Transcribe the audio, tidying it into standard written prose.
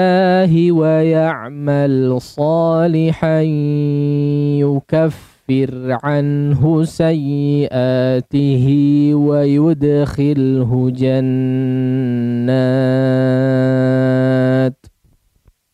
الله ويعمل صالحا يكفر عنه سيئاته ويدخله جنات